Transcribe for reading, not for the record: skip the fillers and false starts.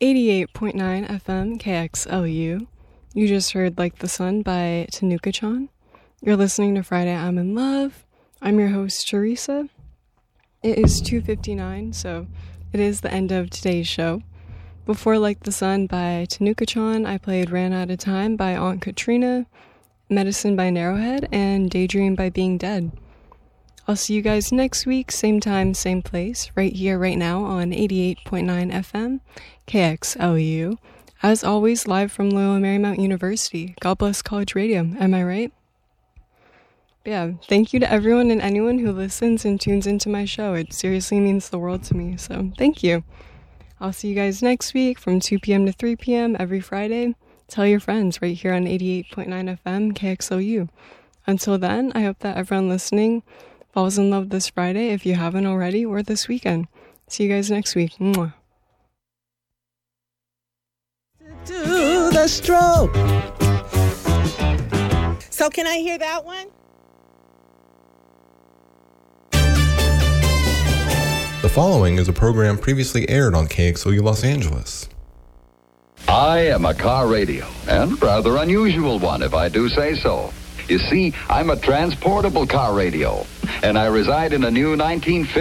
88.9 FM KXLU. You just heard Like the Sun by Tanuka-chan. You're listening to Friday I'm in Love. I'm your host, Teresa. It is 2:59, so it is the end of today's show. Before Like the Sun by Tanuka-chan, I played Ran Out of Time by Aunt Katrina, Medicine by Narrowhead, and Daydream by Being Dead. I'll see you guys next week, same time, same place, right here, right now on 88.9 FM, KXLU. As always, live from Loyola Marymount University. God bless college radio, am I right? Yeah, thank you to everyone and anyone who listens and tunes into my show. It seriously means the world to me, so thank you. I'll see you guys next week from 2 p.m. to 3 p.m. every Friday. Tell your friends right here on 88.9 FM, KXLU. Until then, I hope that everyone listening falls in love this Friday if you haven't already, or this weekend. See you guys next week. Mwah. To the stroke. So can I hear that one? The following is a program previously aired on KXLU Los Angeles. I am a car radio, and rather unusual one if I do say so. You see, I'm a transportable car radio, and I reside in a new 1950